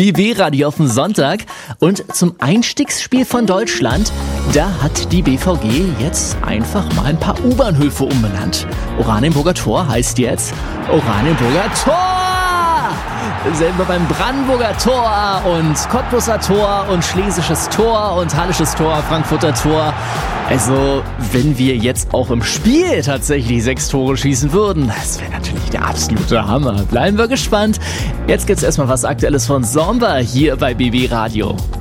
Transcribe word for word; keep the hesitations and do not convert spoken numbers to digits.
B B-Radio auf dem Sonntag. Und zum Einstiegsspiel von Deutschland, da hat die B V G jetzt einfach mal ein paar U-Bahnhöfe umbenannt. Oranienburger Tor heißt jetzt Oranienburger Tor! Selber beim Brandenburger Tor und Cottbuser Tor und Schlesisches Tor und Hallisches Tor, Frankfurter Tor. Also, wenn wir jetzt auch im Spiel tatsächlich sechs Tore schießen würden, das wäre natürlich der absolute Hammer. Bleiben wir gespannt. Jetzt gibt's erstmal was Aktuelles von Zomba hier bei B B Radio.